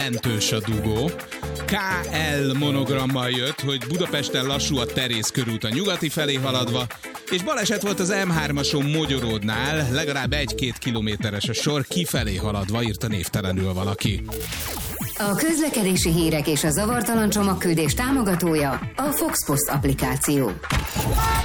jelentős a dugó. KL monogrammal jött, hogy Budapesten lassú a Terész körút a nyugati felé haladva, és baleset volt az M3-ason Mogyoródnál, legalább 1-2 kilométeres a sor kifelé haladva, írta névtelenül valaki. A közlekedési hírek és a zavartalan csomagküldés támogatója a Fox Post applikáció.